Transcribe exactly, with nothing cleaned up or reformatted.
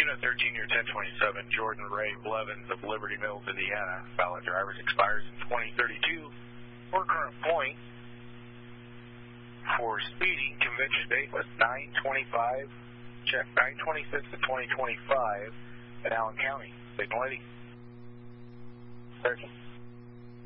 Unit thirteen, year ten twenty-seven, Jordan Ray Blevins of Liberty Mills, Indiana. Valid driver's expires in twenty thirty-two. For current point, for speeding, convention date was nine twenty-five. Check nine twenty-six to twenty twenty-five at Allen County. Signal eighty. Searching.